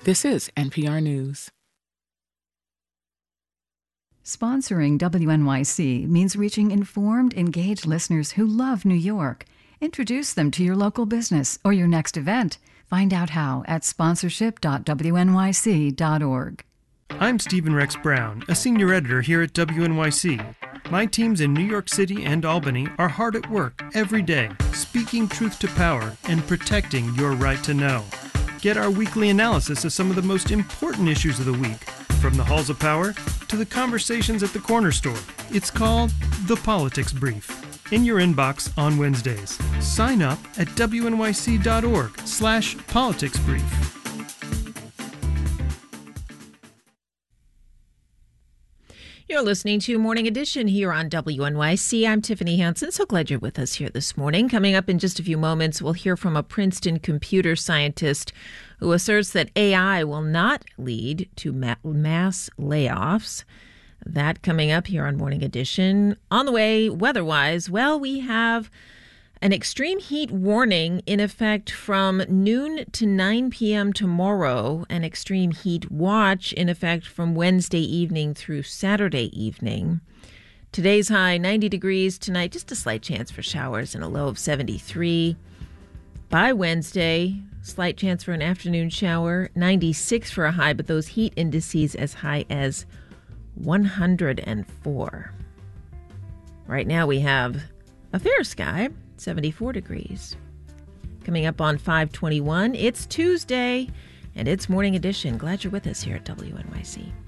This is NPR News. Sponsoring WNYC means reaching informed, engaged listeners who love New York. Introduce them to your local business or your next event. Find out how at sponsorship.wnyc.org. I'm Stephen Rex Brown, a senior editor here at WNYC. My teams in New York City and Albany are hard at work every day, speaking truth to power and protecting your right to know. Get our weekly analysis of some of the most important issues of the week, from the halls of power to the conversations at the corner store. It's called The Politics Brief. In your inbox on Wednesdays. Sign up at wnyc.org/politicsbrief. You're listening to Morning Edition here on WNYC. I'm Tiffany Hansen. So glad you're with us here this morning. Coming up in just a few moments, we'll hear from a Princeton computer scientist who asserts that AI will not lead to mass layoffs. That coming up here on Morning Edition. On the way, weather-wise, well, we have an extreme heat warning in effect from noon to 9 p.m. tomorrow, an extreme heat watch in effect from Wednesday evening through Saturday evening. Today's high, 90 degrees. Tonight, just a slight chance for showers and a low of 73. By Wednesday, slight chance for an afternoon shower, 96 for a high, but those heat indices as high as 104. Right now we have a fair sky, 74 degrees. Coming up on 521, it's Tuesday, and it's Morning Edition. Glad you're with us here at WNYC.